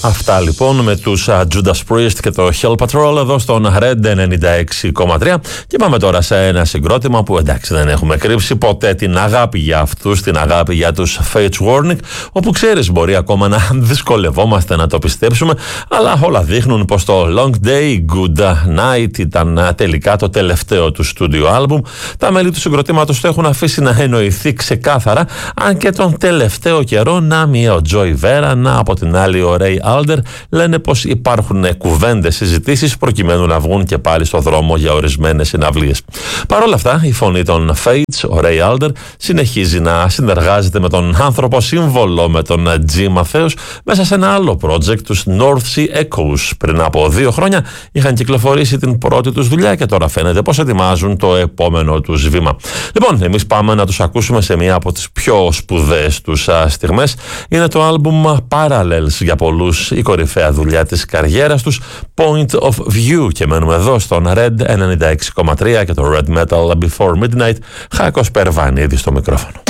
Αυτά λοιπόν με τους Judas Priest και το Hell Patrol εδώ στον Red 96,3 και πάμε τώρα σε ένα συγκρότημα που εντάξει δεν έχουμε κρύψει ποτέ την αγάπη για αυτούς, την αγάπη για τους Fates Warning, όπου ξέρεις μπορεί ακόμα να δυσκολευόμαστε να το πιστέψουμε, αλλά όλα δείχνουν πως το Long Day Good Night ήταν τελικά το τελευταίο του στούντιο άλμπουμ. Τα μέλη του συγκροτήματος το έχουν αφήσει να εννοηθεί ξεκάθαρα, αν και τον τελευταίο καιρό να μία ο Joey Vera, να από την άλλη ο Ray Alder λένε πως υπάρχουν κουβέντες, συζητήσεις προκειμένου να βγουν και πάλι στο δρόμο για ορισμένες συναυλίες. Παρ' όλα αυτά η φωνή των Fates, ο Ray Alder, συνεχίζει να συνεργάζεται με τον άνθρωπο σύμβολο, με τον Jim Matheos, μέσα σε ένα άλλο project, τους North Sea Echoes. Πριν από 2 χρόνια είχαν κυκλοφορήσει την πρώτη τους δουλειά και τώρα φαίνεται πως ετοιμάζουν το επόμενο τους βήμα. Λοιπόν, εμείς πάμε να τους ακούσουμε σε μία από τις πιο σπουδαίες τους στιγμές. Είναι το άλμπουμ Parallels, για πολλούς η κορυφαία δουλειά της καριέρας τους, Point of View, και μένουμε εδώ στον Red 96,3 και το Red Metal Before Midnight. Χάκος Περβάνιδη στο μικρόφωνο.